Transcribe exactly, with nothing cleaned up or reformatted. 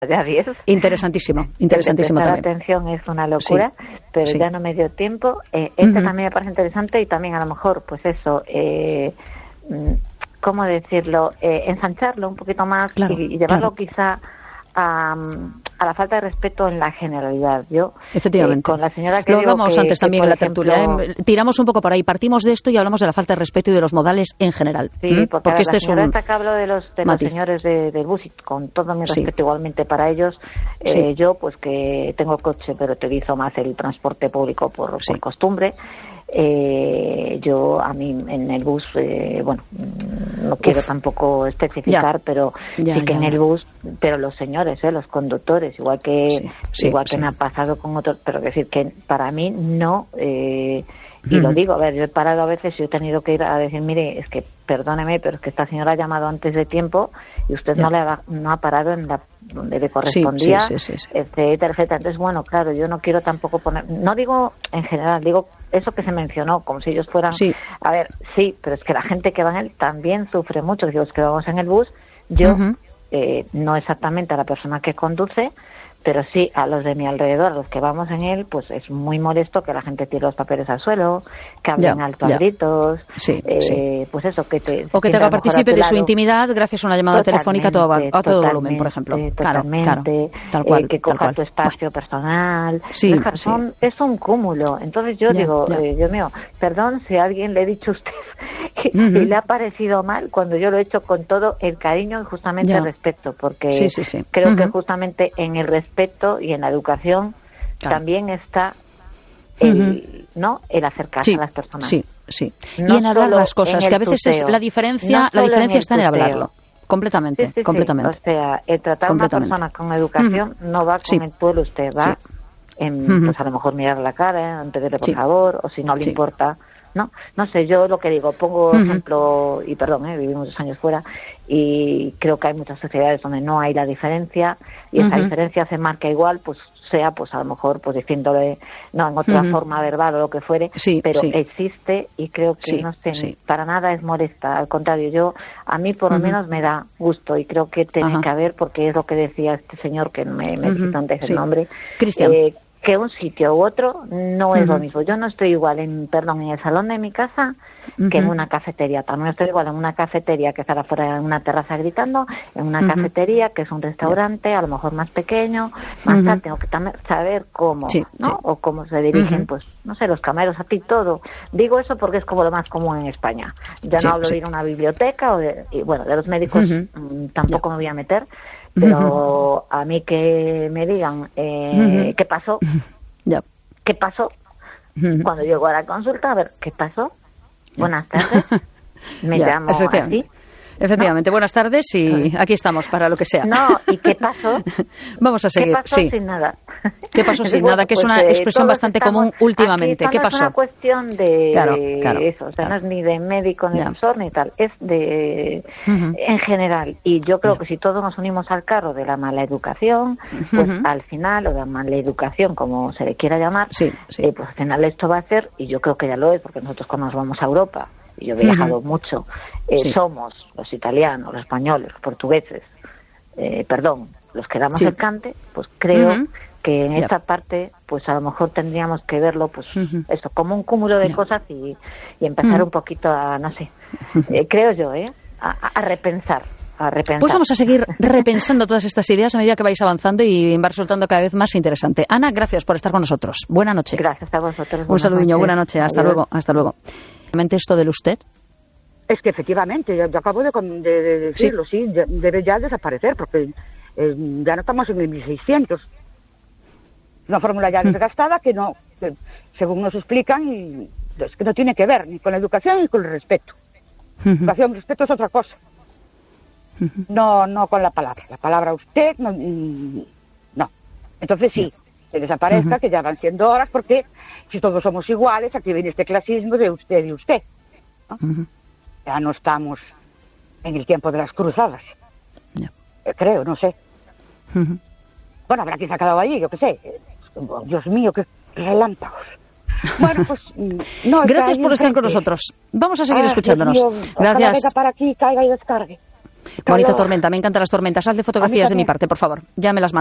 ya diez. Interesantísimo, interesantísimo la también. La atención es una locura, sí, pero sí. ya no me dio tiempo. Eh, este uh-huh. también me parece interesante y también a lo mejor, pues eso, eh, ¿cómo decirlo? Eh, ensancharlo un poquito más claro, y, y llevarlo claro. quizá a, a la falta de respeto en la generalidad. Yo, efectivamente. Eh, con la señora que lo digo hablamos que, antes que, también en la tertulia. ejemplo, ¿eh? Tiramos un poco por ahí, partimos de esto y hablamos de la falta de respeto y de los modales en general. Sí, ¿Mm? porque, porque ver, este la es señora un esta que hablo de los, de los señores de, del bus, y con todo mi respeto sí. igualmente para ellos, eh, sí. yo pues que tengo coche pero utilizo más el transporte público por, sí. por costumbre. Eh, yo a mí en el bus, eh, bueno, no quiero Uf. tampoco especificar, ya. pero ya, sí que ya, en ya. el bus, pero los señores, eh, los conductores, igual que sí, sí, igual que sí. me ha pasado con otros, pero decir que para mí no, eh, y uh-huh. lo digo, a ver, yo he parado a veces y he tenido que ir a decir, mire, es que perdóneme, pero es que esta señora ha llamado antes de tiempo y usted ya. no le ha, no ha parado en la donde le correspondía, sí, sí, sí, sí. etcétera, etcétera. Entonces, bueno, claro, yo no quiero tampoco poner, no digo en general, digo eso que se mencionó, como si ellos fueran, sí. a ver, sí, pero es que la gente que va en él también sufre mucho. Digo, es que vamos en el bus, yo, uh-huh. eh, no exactamente a la persona que conduce, pero sí a los de mi alrededor, a los que vamos en él, pues es muy molesto que la gente tire los papeles al suelo, que hablen ya, alto ya. a gritos, sí, eh, sí. pues eso, que te... O que te haga partícipe de su intimidad gracias a una llamada telefónica a todo, a todo volumen, por ejemplo. Claro, claro, tal cual, eh, que coja tal cual. tu espacio personal. Sí, Dejar, sí. Son, es un cúmulo. Entonces yo ya, digo, ya. Eh, Dios mío, perdón si a alguien le he dicho a usted que uh-huh. le ha parecido mal cuando yo lo he hecho con todo el cariño y justamente ya. el respeto, porque sí, sí, sí. creo uh-huh. que justamente en el respeto y en la educación claro. también está el, uh-huh. ¿no? el acercarse sí, a las personas. Sí, sí. No y en hablar las cosas, que a veces tuteo, es la diferencia, no la diferencia en está en hablarlo. Completamente, sí, sí, completamente. Sí. O sea, el tratar a una persona con educación uh-huh. no va con sí. el pueblo, usted va sí. en, uh-huh. pues a lo mejor mirar la cara, en pedirle por sí. favor, o si no le sí. importa. No, no sé, yo lo que digo, pongo uh-huh. ejemplo, y perdón, eh, viví muchos años fuera, y creo que hay muchas sociedades donde no hay la diferencia, y esa uh-huh. diferencia se marca igual, pues sea, pues a lo mejor, pues diciéndole, no, en otra uh-huh. forma verbal o lo que fuere, sí, pero sí. existe, y creo que, sí, no sé, sí. para nada es molesta, al contrario, yo, a mí por lo uh-huh. menos me da gusto, y creo que tiene uh-huh. que haber, porque es lo que decía este señor, que me, me uh-huh. antes sí. el nombre, Cristian. Eh, que un sitio u otro no es uh-huh. lo mismo. Yo no estoy igual en, perdón, en el salón de mi casa uh-huh. que en una cafetería. También estoy igual en una cafetería que estará afuera en una terraza gritando, en una uh-huh. cafetería que es un restaurante, yeah. a lo mejor más pequeño, más uh-huh. tal. Tengo que tam- saber cómo, sí, ¿no? Sí. O cómo se dirigen, uh-huh. pues, no sé, los camareros, a ti todo. Digo eso porque es como lo más común en España. Ya sí, no hablo sí. de ir a una biblioteca o de, y bueno, de los médicos uh-huh. mmm, tampoco yeah. me voy a meter, pero uh-huh. a mí que me digan eh, uh-huh. qué pasó. Ya. ¿Qué pasó? Uh-huh. Cuando llego a la consulta, a ver, ¿qué pasó? Buenas tardes. Me ya, llamo así. Efectivamente, ¿no? Buenas tardes y aquí estamos para lo que sea. No, ¿y qué pasó? Vamos a seguir. ¿Qué pasó sí. sin nada? ¿Qué pasó sin bueno, nada? Que pues, es una eh, expresión bastante común últimamente. Aquí, ¿Qué pasó? No es una cuestión de claro, claro, eso, o sea, claro. no es ni de médico ni profesor ni tal, es de uh-huh. en general. Y yo creo yeah. que si todos nos unimos al carro de la mala educación, pues uh-huh. al final, o de la mala educación, como se le quiera llamar, sí, sí. Eh, pues al final esto va a ser, y yo creo que ya lo es, porque nosotros cuando nos vamos a Europa, y yo he viajado uh-huh. mucho, eh, sí. somos los italianos, los españoles, los portugueses, eh, perdón, los que damos sí. el cante, pues creo uh-huh. que en yep. esta parte, pues a lo mejor tendríamos que verlo, pues uh-huh. eso, como un cúmulo de yep. cosas y, y empezar uh-huh. un poquito a, no sé, eh, creo yo, ¿eh? A, a repensar. A repensar. Pues vamos a seguir repensando todas estas ideas a medida que vais avanzando y va resultando cada vez más interesante. Ana, gracias por estar con nosotros. Buena noche. Gracias a vosotros. Un saludiño, noches. buena noche. Hasta Adiós. luego, hasta luego. ¿Esto del usted? Es que efectivamente, yo, yo acabo de, de, de decirlo, sí, sí debe ya desaparecer, porque eh, ya no estamos en el mil seiscientos. Una fórmula ya desgastada que no, que, según nos explican, y, es que no tiene que ver ni con la educación ni con el respeto. Uh-huh. Educación y respeto es otra cosa. Uh-huh. No, no con la palabra. La palabra usted, no. no. Entonces sí, que desaparezca, uh-huh. que ya van siendo horas, porque si todos somos iguales, aquí viene este clasismo de usted y usted. ¿No? Uh-huh. Ya no estamos en el tiempo de las cruzadas. Yeah. Eh, creo, no sé. Uh-huh. Bueno, habrá quien se ha quedado allí, yo qué sé. Dios mío, qué relámpagos. Bueno, pues no. Gracias por estar con nosotros. Vamos a seguir ah, escuchándonos. Dios mío, gracias. Venga para aquí, caiga y descargue. Bonita tormenta, me encantan las tormentas. Hazle fotografías de mi parte, por favor. Ya me las